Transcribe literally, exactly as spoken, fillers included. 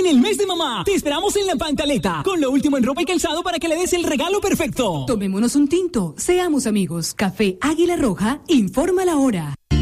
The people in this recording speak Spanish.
En el mes de mamá, te esperamos en La Pantaleta, con lo último en ropa y calzado para que le des el regalo perfecto. Tomémonos un tinto, seamos amigos. Café Águila Roja, informa la hora.